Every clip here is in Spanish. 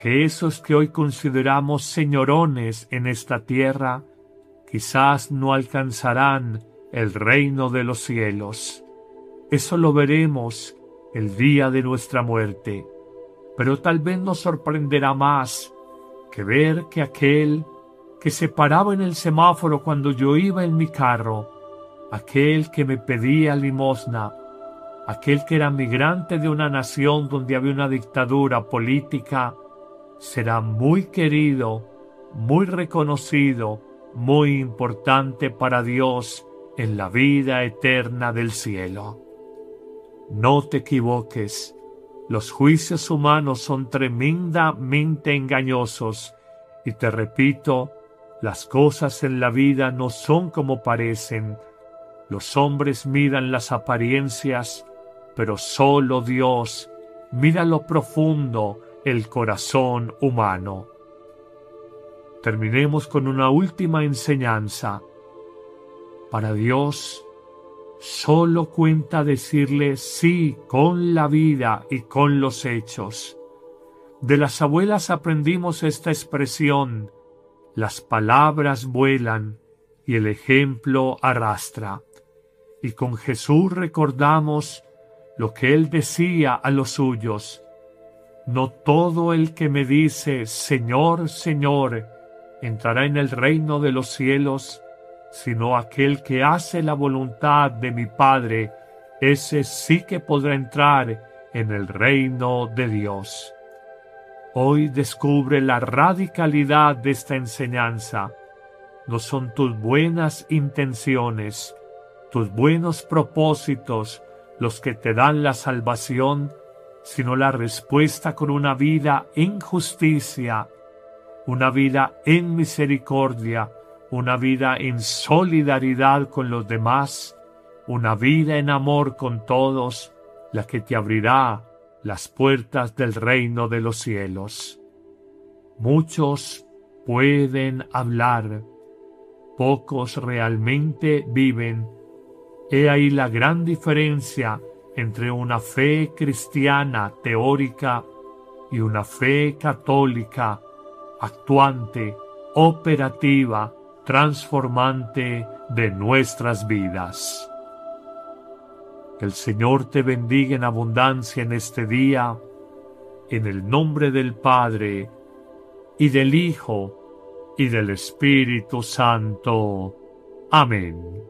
que esos que hoy consideramos señorones en esta tierra, quizás no alcanzarán el reino de los cielos. Eso lo veremos el día de nuestra muerte, pero tal vez nos sorprenderá más que ver que aquel que se paraba en el semáforo cuando yo iba en mi carro, aquel que me pedía limosna, aquel que era migrante de una nación donde había una dictadura política, será muy querido, muy reconocido, muy importante para Dios en la vida eterna del cielo. No te equivoques, los juicios humanos son tremendamente engañosos y te repito, las cosas en la vida no son como parecen. Los hombres miran las apariencias, pero solo Dios mira lo profundo, el corazón humano. Terminemos con una última enseñanza. Para Dios, solo cuenta decirle sí con la vida y con los hechos. De las abuelas aprendimos esta expresión: las palabras vuelan y el ejemplo arrastra. Y con Jesús recordamos lo que Él decía a los suyos: no todo el que me dice Señor, Señor, entrará en el reino de los cielos, sino aquel que hace la voluntad de mi Padre, ese sí que podrá entrar en el reino de Dios. Hoy descubre la radicalidad de esta enseñanza. No son tus buenas intenciones, tus buenos propósitos los que te dan la salvación, sino la respuesta con una vida en justicia, una vida en misericordia, una vida en solidaridad con los demás, una vida en amor con todos, la que te abrirá las puertas del reino de los cielos. Muchos pueden hablar, pocos realmente viven. He ahí la gran diferencia entre una fe cristiana teórica y una fe católica actuante, operativa, transformante de nuestras vidas. Que el Señor te bendiga en abundancia en este día, en el nombre del Padre, y del Hijo, y del Espíritu Santo. Amén.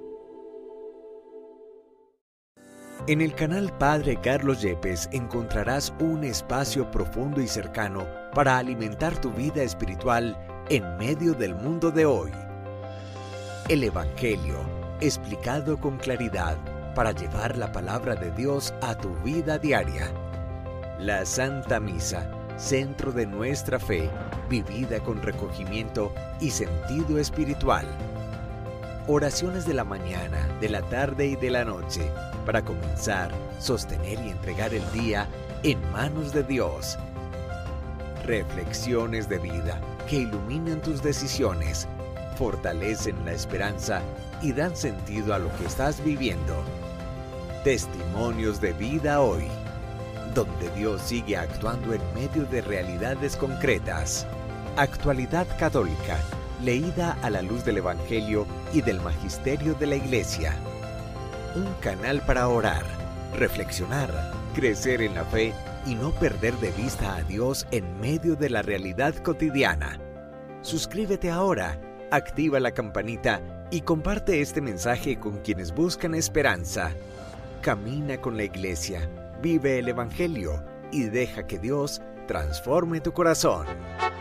En el canal Padre Carlos Yepes encontrarás un espacio profundo y cercano para alimentar tu vida espiritual en medio del mundo de hoy. El Evangelio, explicado con claridad para llevar la palabra de Dios a tu vida diaria. La Santa Misa, centro de nuestra fe, vivida con recogimiento y sentido espiritual. Oraciones de la mañana, de la tarde y de la noche, para comenzar, sostener y entregar el día en manos de Dios. Reflexiones de vida que iluminan tus decisiones, fortalecen la esperanza y dan sentido a lo que estás viviendo. Testimonios de vida hoy, donde Dios sigue actuando en medio de realidades concretas. Actualidad católica, leída a la luz del Evangelio y del Magisterio de la Iglesia. Un canal para orar, reflexionar, crecer en la fe y no perder de vista a Dios en medio de la realidad cotidiana. Suscríbete ahora, activa la campanita y comparte este mensaje con quienes buscan esperanza. Camina con la Iglesia, vive el Evangelio y deja que Dios transforme tu corazón.